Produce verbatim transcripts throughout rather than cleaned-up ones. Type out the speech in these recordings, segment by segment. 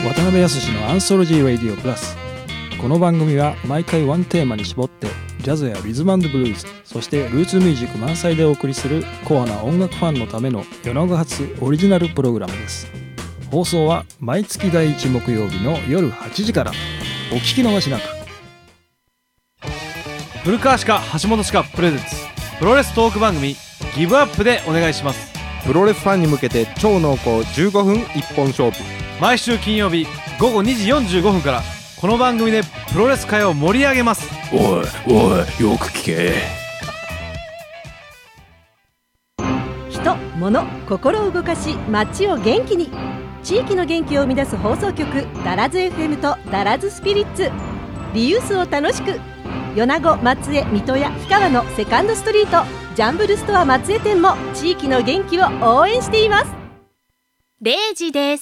渡辺康のアンソロジー・ラディオ・プラス。この番組は毎回ワンテーマに絞ってジャズやリズム&ブルーズ、そしてルーツミュージック満載でお送りするコアな音楽ファンのための夜長発オリジナルプログラムです。放送は毎月だいいち木曜日の夜はちじから。お聞き逃しなく。 古川歯科橋本歯科プレゼンツプロレストーク番組ギブアップでお願いします。 プロレスファンに向けて超濃厚じゅうごふん一本勝負、 毎週金曜日午後にじよんじゅうごふんから。この番組でプロレス界を盛り上げます。 おいおい、よく聞け。 人、物、心を動かし街を元気に、地域の元気を生み出す放送局ダラズ エフエム とダラズスピリッツ。リユースを楽しく、米子、松江、水戸や氷川のセカンドストリート、ジャンブルストア松江店も地域の元気を応援しています。 れいじです。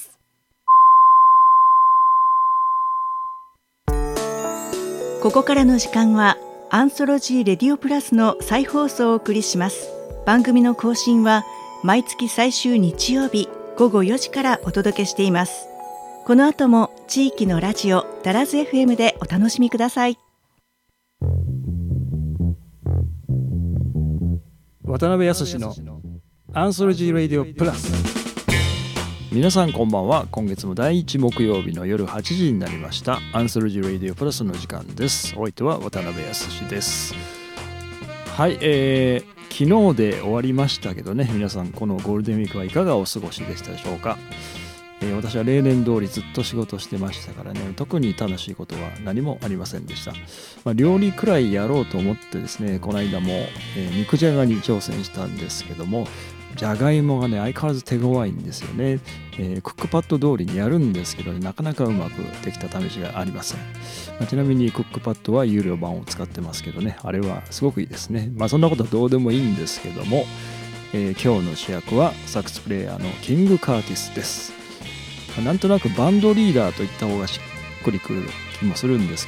ここからの時間はアンソロジーレディオプラスの再放送をお送りします。番組の更新は毎月最終日曜日ごごよじからお届けしています。この後も地域のラジオダラズ エフエム でお楽しみください。 渡辺康のアンソロジー・ラディオ・プラス。皆さんこんばんは。今月もだいいち木曜日の夜はちじになりました。アンソロジー・ラディオ・プラスの時間です。お相手は渡辺康です。はい、えー、昨日で終わりましたけどね、皆さんこのゴールデンウィークはいかがお過ごしでしたでしょうか。えー、私は例年通りずっと仕事してましたからね、特に楽しいことは何もありませんでした。まあ、料理くらいやろうと思ってですね、この間も、えー、肉じゃがに挑戦したんですけども、じゃがいもがね相変わらず手強いんですよね。えー、クックパッド通りにやるんですけど、ね、なかなかうまくできた試しがありません。まあ、ちなみにクックパッドは有料版を使ってますけどね、あれはすごくいいですね。まあそんなことはどうでもいいんですけども、えー、今日の主役はサックスプレイヤーのキング・カーティスです。なんとなくバンドリーダーといった方がしっくりくる気もするんです